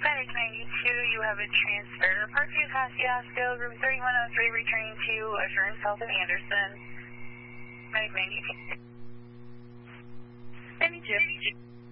Medic 92, you have a transfer. Parkview, Kosciuszko, group 3103, returning to Assurance Health of Anderson. Medic 92. 92.